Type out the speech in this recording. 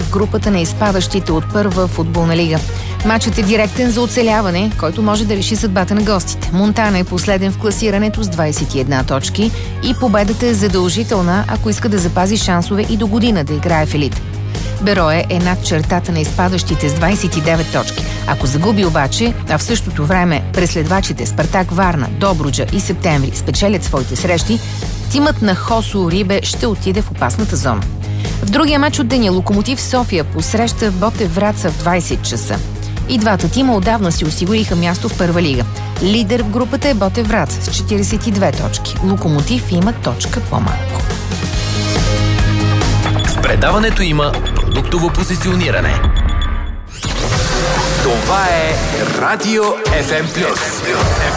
в групата на изпадащите от първа футболна лига. Матчът е директен за оцеляване, който може да реши съдбата на гостите. Монтана е последен в класирането с 21 точки и победата е задължителна, ако иска да запази шансове и до година да играе в елит. Берое е над чертата на изпадащите с 29 точки. Ако загуби обаче, а в същото време преследвачите Спартак Варна, Добруджа и Септември спечелят своите срещи, тимът на Хосо Рибе ще отиде в опасната зона. В другия матч от деня Локомотив София посреща Ботев Враца в 20 часа. И двата тима отдавна си осигуриха място в първа лига. Лидер в групата е Ботев Враца с 42 точки. Локомотив има точка по-малко. В предаването има продуктово позициониране. Това е Радио FM+.